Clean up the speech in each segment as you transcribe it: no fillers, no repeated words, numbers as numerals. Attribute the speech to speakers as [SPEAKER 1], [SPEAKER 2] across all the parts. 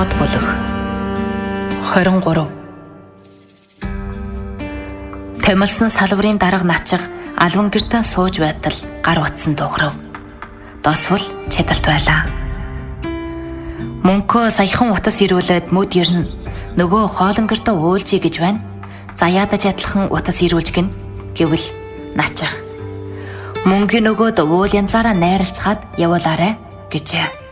[SPEAKER 1] Код бүлэг 23. Томилсон салварын дарга начих алван гэртэн сууж байтал гар утсан дуграв. Досвол чадалт байлаа. Мөнхөө саяхан утас ирүүлээд мөд ирнэ. Нөгөө хоолон гэртээ уулжий гэж байна. Заяадаж адилхан утас ирүүлж гин гэвэл начих. Мөнгийн нөгөөд уул янзаараа найрлцгаад явуулаарэ гэжээ.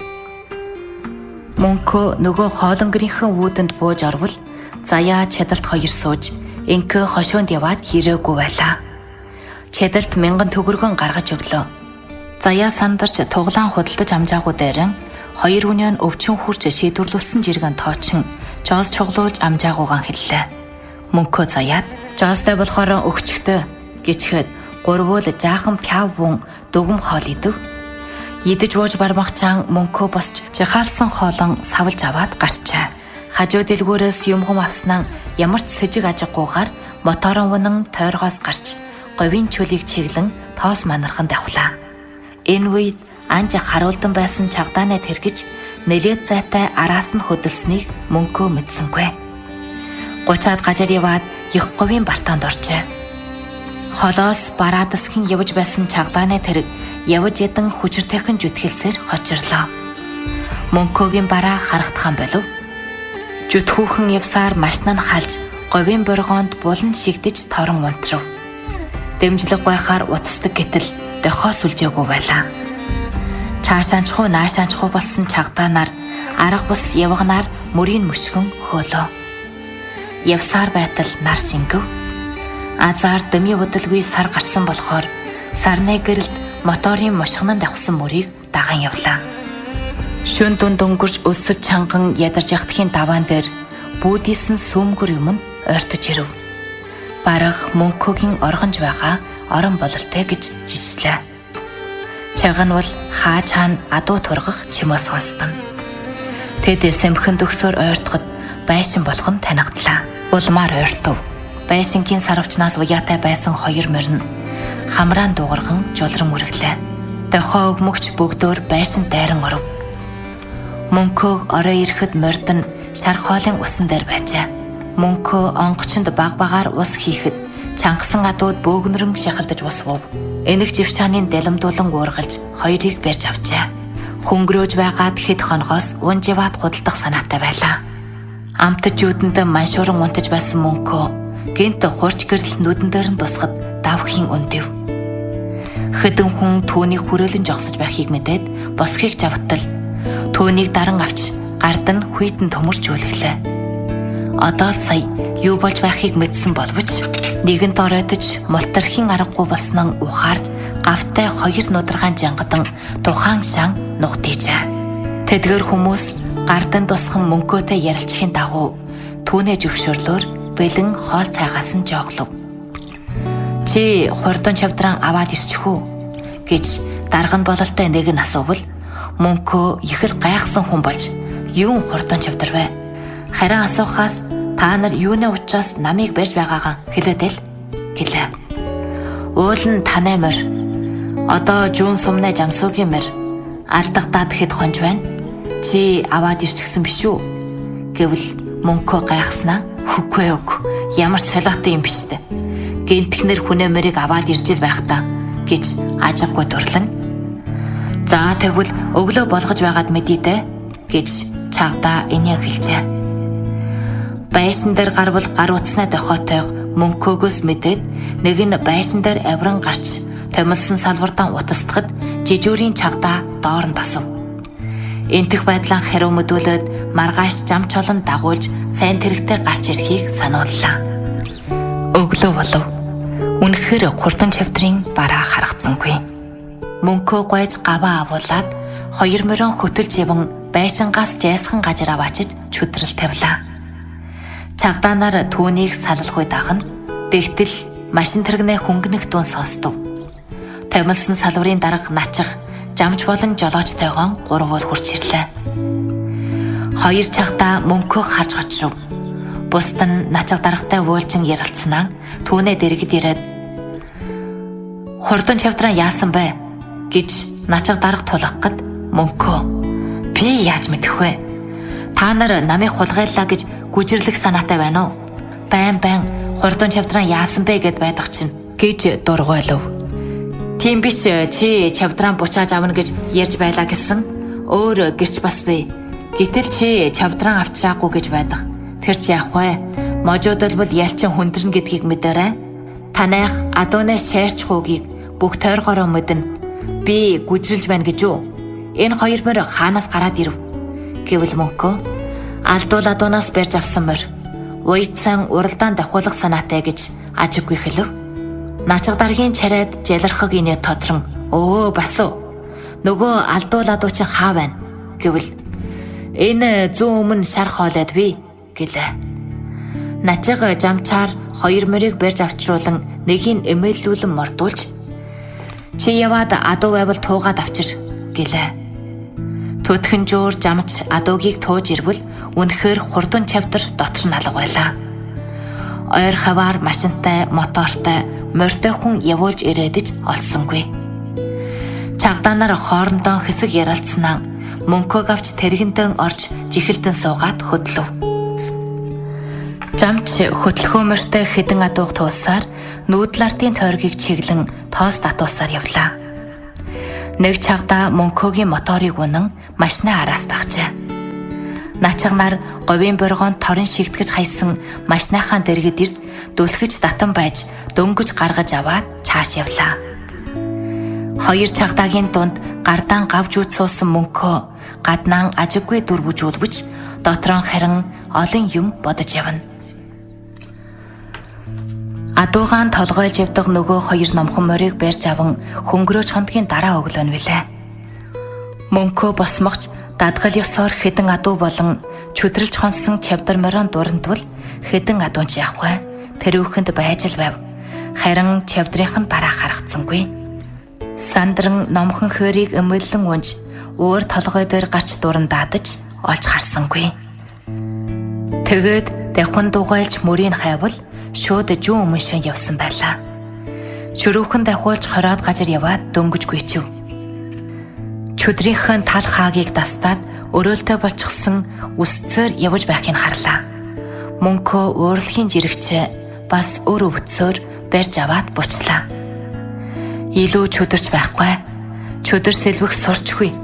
[SPEAKER 1] Мөнхөө нөгөө хоолон гэрийнхэн үүдэнд бууж орвол заяа чадалт хоёр сууж инкэ хошоонд яваад хэрээгүй байлаа. Чадалт 1000 төгрөгөн гаргаж өглөө. Заяа сандарч туглаан худалдаж амжаагүй дээрэн хоёр хүнээ өвчин хурж шийдвэрлүүлсэн жиргэн тоочин жоос чуглуулж амжаагуугаан хэллээ. Мөнхөө заяад жоостай болохоор өгчгтөө гिचхэд гурвуул жаахан пяввун дүгм хоол идэв. Идэж ууж бармагчаан мөнхөө босч жихаалсан хоолон савлж аваад гарчаа. Хажуу дэлгүүрээс юмхам авснаа ямар ч сэжиг ажиггүйгээр моторон унан тойргоос гарч говийн чөлийг чиглэн тоос манархан давхлаа. Энэ үед анж харуулдан байсан чагдаанаа тэргэж нэлээд зайтай араас нь хөдөлснийг мөнхөө мэдсэнгүй. 30-аад гажар яваад их говийн бартаанд орчээ. Холоос бараадасгийн явж байсан чагдаанаа тэрэг явж ядан хүчиртэйхэн зүтгэлсээр хочирлоо. Мөнхөөгийн бараа харагдхан болов. Зүтхүүхэн явсаар машин нь халж говийн боргоонд булан шигдэж торон унтрав. Дэмжлэг гайхаар утасдаг гэтэл дохоос үлжээгүй байлаа. Цаашаанчхуу наашаанчхуу болсон чагдаанаар арга бус явганаар мөрийн мөшгөн хөөлөө. Явсаар байтал нар шингэв. Азар дэмий удалгүй сар гарсан болохоор сарны гэрэлд моторын мушгнанд давхсан мөрийг даган явлаа. Шүн дунд өнгөрч өлсөж чанган ядарч ягтхийн даваан дээр бүүдийсэн сүмгэр юм нь ойртож ирэв. Бараг мөнхөөгийн оргонж байгаа орон бололтой гэж жишлээ. Чаган бол хаа чаана адуу тургах чимээ сонстон. Тэд сэмхэн төгсөөр ойртоход байшин болох нь танигдлаа. Улмаар ойртов. Байшингийн сарвчнаас уяатай байсан хоёр морин хамраан дуурган жулран үргэлээ. Дохоо өгмөгч бөгдөөр байшин дайран оров. Мөнхөө орой ирэхэд морд нь шар хоолын усан дээр байжээ. Мөнхөө онгочонд баг багаар ус хийхэд чангасан адууд бөөгнөрөн шахалдаж ус вов. Энэг жившааны дэлэмдүүлэн уургалж хоёрыг барьж авчээ. Хөнгөрөөж байгаад хэд хоногоос унживаад худалдах санаатай байлаа. Амтж юудэнд маншууран унтаж байсан мөнхөө гэнт хурч гэрэл нүдэн дээр нь тусахад давхин өндөв. Хэдэн хүн түүнийг хүрээлэн жогсож байхыг мэдээд босхийг завтал түүнийг даран авч гард нь хүйтэн төмөрч үлгэлээ. Одоо сая юу болж байхыг мэдсэн боловч нэгэнт оройтож мултархийн аргагүй болсноо ухаарж гавтай хоёр нударгаан жангадан тухайн шан нугтийжээ. Тэдгэр хүмүүс гардан тусхан мөнхөөтэй ярилцхийн дагуу түүнээ зөвшөөрлөөр бэлэн хоол цайгаас нь жооглов. Чи хурдан чавдран аваад ирчих үү гэж дарган бололтой нэг нь асуувал мөнхөө их л гайхсан хүн болж юун хурдан чавдар вэ? Харин асуухаас та нар юуны учраас намайг барьж байгаагаа хэлээд л гэлээ. Уул нь танай морь. Одоо жуун сумнай жамсуугийн морь. Алдагдаад хэд хонж байна. Чи аваад ирчихсэн биш үү? Гэвэл мөнхөө гайхснаа хүквэ өг. Ямар солиотой юм биш үү? Гэнтхнэр хүнээ морийг аваад ирж л байх та гэж ажиггүй дурлана. За тэгвэл өглөө болгож байгаад мэдээ дээ гэж чагдаа энийг хэлжээ. Байшин дээр гарвал гар утснаа дохоотойг мөнхөөгөөс мэдээд нэг нь байшин дээр авиран гарч томилсон салбардан утасдахад жижүүрийн чагдаа доор нь тосов. Энтэх байдлаа хариу мэдүүлээд маргааш зам чолон дагуулж сайн тэрэгтэй гарч ирэхийг санууллаа. Өглөө болов. Үнэхээр хурдан чавдрын бараа харагдсангүй. Мөнхөө гойж гаваа авуулаад хоёр морин хөтөлж яван байшингаас жайсхан гажир аваачиж чүдрэл тавилаа. Чагдаанаар түүнийг салалгүй дагна. Дэгтэл машин тэрэгнээ хөнгөнөх дуун сонстов. Томилсон салварын дарга начих жамж болон жолоочтойгоо гурвуул хурч ирлээ. Хоёр чагдаа мөнхөө харж очров. Бусд нь начиг даргатай уйлжин ярилцсанаа түүнээ дэргэд ирээд хурдан чавдраа яасан бэ гэж начиг дарга тулах гэд мөнхөө би яаж мэдэх вэ? Та нар намайг хулгайллаа гэж гүжирлэх санаатай байна уу? Байн хурдан чавдраа яасан бэ гэд байдаг чинь гэж дургуйлав. Тийм биш, чи чавдраа бучааж авна гэж ярьж байлаа гэсэн. Өөр гэрч бас бай. Гэтэл чи чавдраа авчраагүй гэж байдаг. Тэр чи яах вэ? Можуудл бол ялчин хүндэрнэ гэдгийг мэдэрэй. Танайх адууны шаарч хуугийг бүх тойргороо мэднэ. Би гүжрэлж байна гэж үү? Энэ хоёр мөр хаанаас гараад ирв? Гэвэл мөнхөө алдуул адуунаас барьж авсан мөр. Уйдсан уралдаан давхуулах санаатай гэж ажиггүй хэлв. Начиг даргийн чарайд жалархаг инээ тодрон бас нөгөө алдуул адуу чинь хаа байна гэвэл энэ зүүн өмнө шар хоолойд би гэлээ. Начиг жамчаар хоёр мөрийг барьж авчруулан нэгийг эмээллүүлэн мордуулж чи яваад адуу байвал туугаад авчир гэлээ. Төдхөн жуур жамч адуугийг тууж ирвэл үнэхээр хурдан чавдар дотор нь алга байлаа. Ойр хаваар машинтай, мотортой, морьтой хүн явуулж ирээдэж олсонгүй. Чагдаа нар хоорондоо хэсэг ярилцсанаа мөнхөг авч тэргэндэн орж жихэлдэн суугаад хөдлөв. Жамч хөтлөхөө морьтой хэдэн адууг туусаар нүүдлартын тойргийг чиглэн тоос татуулсаар явлаа. Нэг чагдаа мөнхөгийн моторыг унан машины араас дагчаа. Начиг нар говийн боргоонд торон шигтгэж хайсан машиныхаа дэргэд ирж дүлхэж татан байж дөнгөж гаргаж аваад чааш явлаа. Хоёр чагдагийн дунд гардаан гавж үтсүүлсэн мөнхөө гаднаан ажиггүй дүр бүжүүлбэж дотроо харин олон юм бодож явна. Адуугаан толгойлж явдаг нөгөө хоёр номхон морийг барьж аван хөнгөрөөж хондгийн дараа өглөө нь билээ. Мөнхөө босмогч дадгал ёсоор хэдэн адуу болон чөдрөлж хонсон чавдар морон дурандвал хэдэн адуунч явах вэ? Тэр үхэнд байж л байв. Харин чавдрынх нь бараа харагдсангүй. Сандран номхон хөрийг өмөллөн унж өөр толгой дээр гарч дурандаадаж олж харсангүй. Тэгээд давхан дугайлж мөрийг хайвал шууд зүүн өмнө шин явсан байлаа. Чөрөөхөн давхуулж хороод гажир яваад дөнгөж гүйчв. Чөдрийнхэн тал хаагийг дастаад өрөөлтөй болчихсон үсцээр явж байхыг харлаа. Мөнхөө уурлагын жирэгчээ бас өөр өвцөөр барьж аваад буцлаа. Илүү чөдөрч байхгүй. Чөдөр сэлвэх сурчгүй.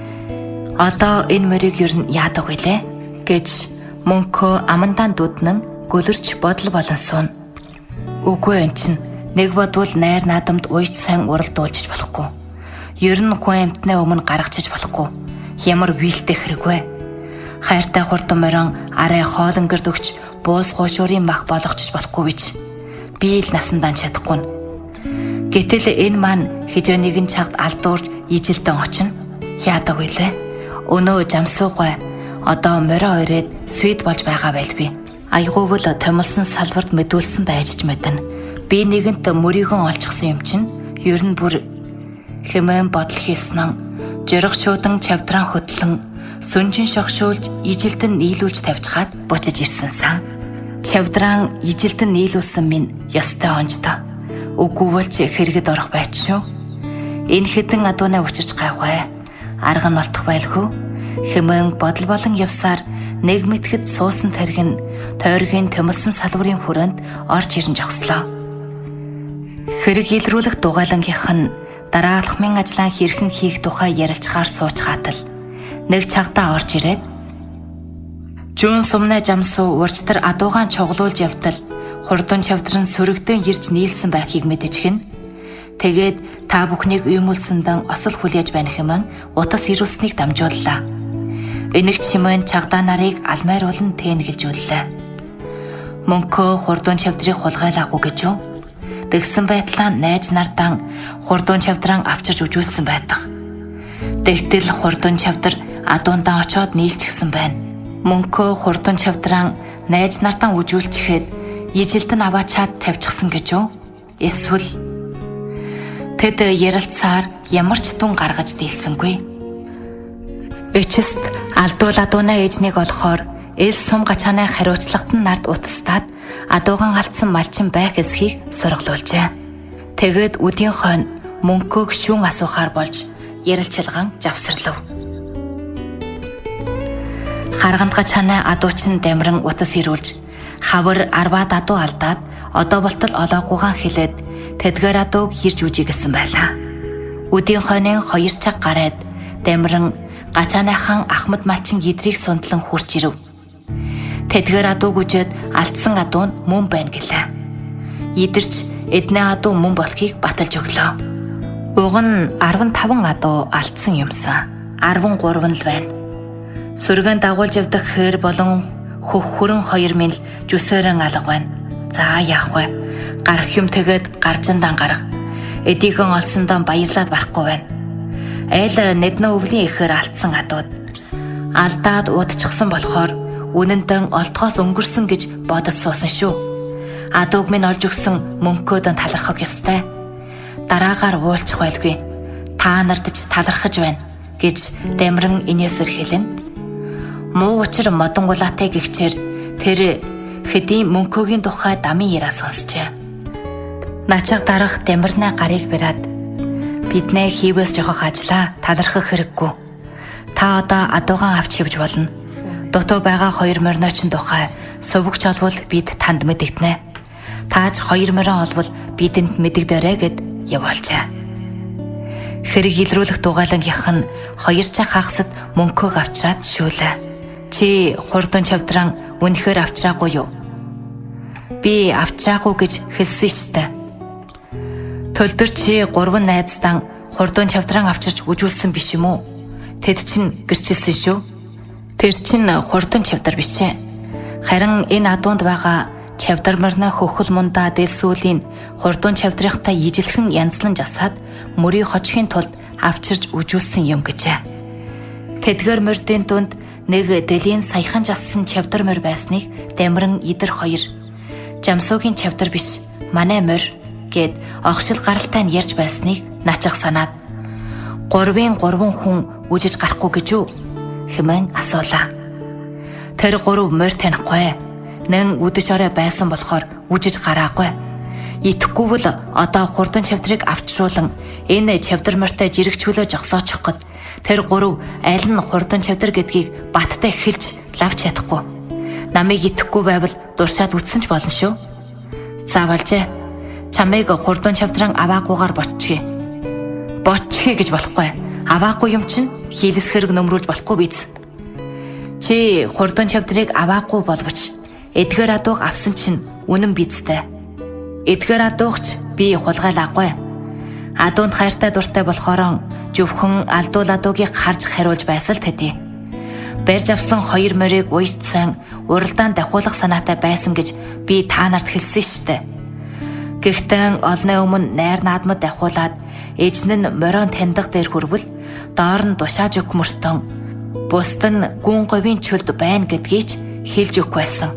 [SPEAKER 1] Одоо энэ мөрийг юу яадаг вүлээ гэж мөнхөө амандаа дүүднэн гөлөрч бодол болон суун. Үгүй эн чинь нэг бодвол найр наадамд уйж сайн уралдуулж болохгүй. Ер нь хүн амтнаа өмнө гаргachиж болохгүй. Ямар вилтэй хэрэгвэ. Хайртай хурдан морин арай хоолонгөрд өгч буус гуушуурын мах болгочих болохгүй бич. Би л насандаа чадахгүй. Гэтэл энэ маань хижээ нэгэн чагт алдуурж ижилтэн очино. Яадаг вүлээ? Өнөө жамсуугүй. Одоо морио ирээд свид болж байгаа байлгүй. Айгуувал томилсон салварт мэдүүлсэн байж ч мэднэ. Би нэгэнт мөрийгөн олчихсан юм чинь ер нь бүр хэмээн бодол хийсэн. Жирэг шуудан чавдраа хөтлөн сүнжин шогшуулж ижилтэн нийлүүлж тавьчихад бучиж ирсэн сан. Чавдраа ижилтэн нийлүүлсэн минь ёстой онжтой. Үгүй бол ч хэрэгэд орох байч шүү. Энэ хэдэн адуунаа учирч гайхвэ. Арга нь олдох байлгүй. Хэмээн бодол болон явсаар нэг мэтгэд суусан тархин тойргийн томилсон салварын хүрээнд орж ирэн жогслоо. Хэрэг илрүүлэх дугайлангийнх нь дараалахмын ажлаа хэрхэн хийх тухай ярилцахаар сууж хатал нэг чагдаа орж ирээд жүүн сумнаа жамсуу урчтар адуугаан чуглуулж явтал хурдан чавдран сүрэгдэн ирж нийлсэн байхыг мэдчихэн. Тэгээд та бүхнийг уймуулсандан осол хүлээж байна хэмээн утас ирүүлснийг дамжууллаа. Энэг чимэн чагдаа нарыг алмайруулан тэнэгэлжүүллээ. Мөнхөө хурдан чавдрыг хулгайлаагүй гэж юу? Тэгсэн байтлаа найз нардан хурдан чавдраа авчирч үжүүлсэн байдаг. Тэгтэл хурдан чавдар адуундаа очоод нийлчихсэн байна. Мөнхөө хурдан чавдраа найз нардан үжүүлчихэд ижилтэн аваачаад тавьчихсан гэж юу? Эсвэл тэд ярилцсаар ямар ч дүн гаргаж дийлсэнгүй. Эчэст алдуул адуунаа ээжнийг олохоор эл сум гачааны хариуцлагт нь нард утастаад адууган алдсан малчин байх эсхийг сургалуулжээ. Тэгээд үдийн хойно мөнхөөг шүүн асуухаар болж ярилцлаган завсарлав. Харгандгаж ханаа адуучин дамиран утас ирүүлж хавар арбаад адуу алдаад одоо болтол олоогүйгаан хэлээд тэдгээр адууг ирж үжи гэсэн байлаа. Үдийн хойнын 2 цаг гараад дамиран гачааныхан Ахмад малчин идрийг сундлан хурч ирэв. Тэдгээр адууг үжээд алдсан адуу нь мөн байна гэлээ. Идэрч эднээ адуу мөн болохыг баталж өглөө. Уг нь 15 адуу алдсан юмсан. 13 л байна. Сүргэн дагуулж явдаг хэр болон хөрөн 2 мил жүсээрэн алга байна. За яах вэ? Гарах юм тэгээд гаржиндан гарга. Эдийгэн олсондоо баярлаад барахгүй байна. Айл нэднэ өвлийн ихээр алдсан адууд. Алдаад удчихсан болохоор үнэндээ олдгоос өнгөрсөн гэж бодож суусан шүү. Адууг минь олж өгсөн мөнхөөд талархах ёстой. Дараагаар уулчих байлгүй. Та нардж талархаж байна гэж дамиран инээсэр хэлнэ. Муу учир модонгулаатай гихчээр тэр хэдийн мөнхөөгийн тухай дамын яраа сонсчээ. Начиг дарах дамирны гарыг бариад биднээ хийвээс жохох ажлаа талархах хэрэггүй. Та одоо адуугаан авч хивж болно. Дутуу байгаа 2 мориноочин тухай сувгч олбол бид танд мэдэгдэнэ. Тааж 2 морин олбол бидэнд мэдэгдэрэй гэд явуулчаа. Хэрэг илрүүлэх дугайлангийнх нь 2 цаг хагасд мөнхөөг авчраад шүүлээ. Чи хурдан чавдран үнэхээр авчраагүй юу? Би авчраагүй гэж хэлсэн штэ. Төлдөр чи 3 найздан хурдан чавдран авчирч үжүүлсэн биш юм уу? Тэд чинь гэрчилсэн шүү. Тэр чинь хурдан чавдар биш ээ. Харин энэ адуунд байгаа чавдар морны хөхөл мундаа дэлсүүлийн хурдан чавдрынхтай ижилхэн янзлан жасаад мөрийг хожихын тулд авчирч үжүүлсэн юм гэжээ. Тэдгээр мордын дунд нэг дэлийн саяхан жассан чавдар мор байсныг дамиран идэр 2 жамсуугийн чавдар биш манай мор гэд огшил гаралтай нь ярьж байсныг начих санаад 3 хүн үжиж гарахгүй гэж үү хэмээн асуулаа. Тэр 3 морь танихгүй. Нэн үдэш орой байсан болохоор үжиж гараагүй. Итгэхгүй бол одоо хурдан чавдрыг авчруулан энэ чавдар морьтой жирэгчүүлээ жогсоочих гээд тэр 3 аль нь хурдан чавдар гэдгийг баттай хэлж лавч чадахгүй. Намайг итгэхгүй байвал дуршаад үтсэн ч болно шүү. Заавалжээ. Чамайг хурдан чавдран аваагүйгээр бочихъя. Бочихъя гэж болохгүй. Аваагүй юм чинь хийлэс хэрэг нөмрүүлж болохгүй биз. Чи хурдан чавдрыг аваагүй боловч эдгээр адууг авсан чинь үнэн бицтэй. Эдгээр адуугч би хулгайлаагүй. Адуунд хайртай дуртай болохоор зөвхөн алдуул адуугийг харж хариулж байсал тэдий. Барьж авсан 2 морийг уйдсан уралдаан дахиулах санаатай байсан гэж би та нарт хэлсэн штэ. Гэхдээ олны өмнө найр наадмад дахиулаад эжин нь морон таньдаг дээр хүрвэл доор нь душааж өгөх мөртөн бусд нь гүн говийн чөлд байна гэдгийг хэлж өгөх байсан.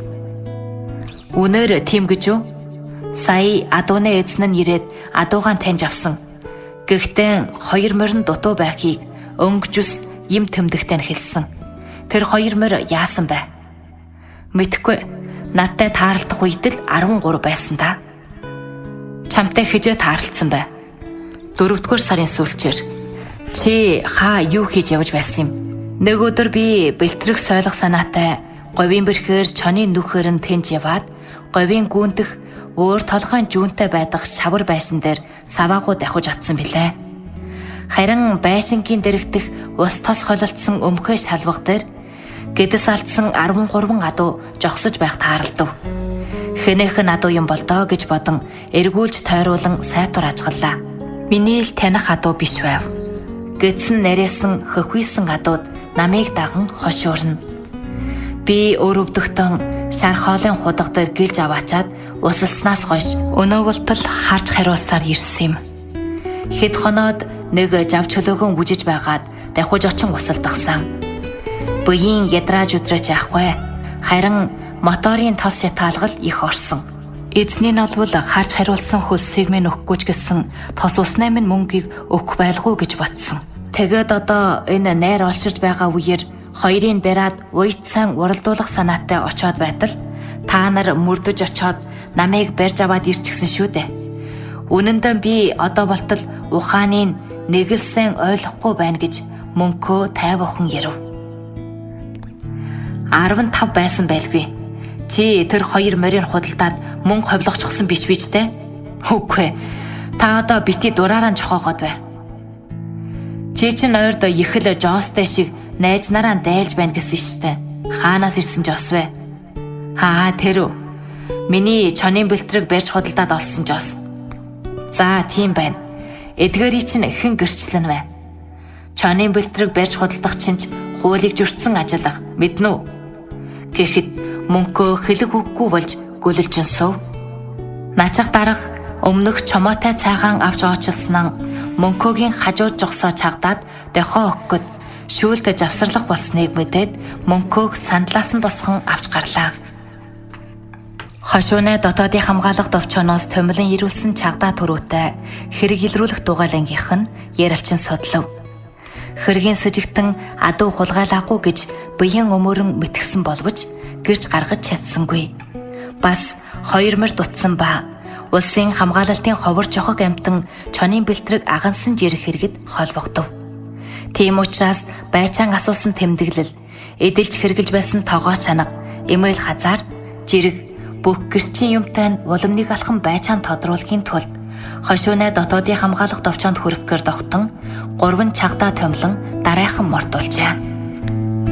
[SPEAKER 1] Үнээр тийм гэж үү? Сая адууны эзэн нь ирээд адуугаан таньж авсан. Гэхдээ 2 морин дутуу байхыг өнгөжс юм тэмдэгтэй нь хэлсэн. Тэр 2 морь яасан бэ? Мэдхгүй. Надтай таарлах үед л 13 байсан та. Чамтай хижээ таарлцсан бай. 4-р сарын сүүлчээр чи хаа юу хийж явж байсан юм? Нэг өдөр би бэлтрэх сойлох санаатай говийн бэрхээр чоны нүхээр нь тэнж яваад говийн гүндэх өөр толгойн жүүнтэй байдаг шавар байшин дээр саваагуу дахиж атсан билээ. Харин байшингийн дэрэгдэх ус тос холилдсон өмхөө шалвах дээр гэдэс алдсан 13 адуу жогсож байх таарлдав. Хэнэхэн адуу юм болдоо гэж бодон эргүүлж тойруулан сайтар ажиглалаа. Миний л таних адуу биш байв. Гэтсэн нарийнсан хөхийсэн адууд намайг даган хошуурна. Би өөр өвдөгтөн шар хоолын худаг дээр гэлж аваачаад усалснаас хойш өнөөвөлтөл харж хариулсаар ирсэн юм. Хэд хоноод нэг жав чөлөөгөн бүжиж байгаад дахиж очин усалдахсан. Буян ядрааж өдрөж яахгүй. Харин моторын тос ятаалгал их орсон. Эзний нь олвол харж хариулсан хөлсийг минь өгөхгүй ч гэсэн тос уснаа минь мөнгийг өгөх байлгүй гэж батсан. Тэгээд одоо энэ найр олширж байгаа үеэр хоёрын бариад уйдсан уралдуулах санаатай очоод байтал та нар мөрдөж очоод намайг барьж аваад ирчихсэн шүү дээ. Үнэн дээр би одоо болтол ухааныг нэг л сайн ойлгохгүй байна гэж мөнхөө тайвхан ярив. 15 байсан байлгүй. Чи тэр хоёр морийг худалдаад мөнгө ховлогчсон биш те? Үгүй. Та одоо бити дураараа жохоогоод бай. Чи чинь ойрд ихэл Жостэй шиг найз нараа дайлж байна гэсэн штэ. Хаанаас ирсэн Жос вэ? Тэр үү. Миний чонын бэлтрэг барьж худалдаад олсон Жос. За тийм байна. Эдгээрий чинь хэн гэрчлэн вэ? Чонын бэлтрэг барьж худалдах чинь хуулийг зөрчсөн ажиллах мэднэ үү? Тэгэхэд мөнхөө хэлэг үггүй болж гүлэлжин сув. Начих дарах өмнөх чомоотой цайгаан авч очилснаа мөнхөөгийн хажууд жогсоо чагдаад дохоо өгөхөд шүүлдэ завсарлах болсныг мэдээд мөнхөөг сандлаас нь босгон авч гарлаа. Хошууны дотоодын хамгаалах товчоноос томилон ирүүлсэн чагдаа төрүүтэй хэрэг илрүүлэх дугаалангийнх нь ярилчин судлав. Хэргийн сэжигтэн адуу хулгайлаагүй гэж биеийн өмөрөн мэтгсэн боловч гэрч гаргаж чадсангүй. Бас 2 мөр дутсан ба улсын хамгаалалтын ховор жохог амтан чонын бэлтрэг агансан жирэх хэрэгэд холбогдов. Тийм учраас байчаан асуусан тэмдэглэл, эдэлж хэрглэж байсан тогоос чанга, эмээл хазаар, жирэг бүх гэрчийн юмтай нь уламныг алхан байчаан тодруулахын тулд хошууны дотоодын хамгаалах товчоонд хүрэхээр дохтон 3 чагдаа томлон дарайхан мортуулжээ.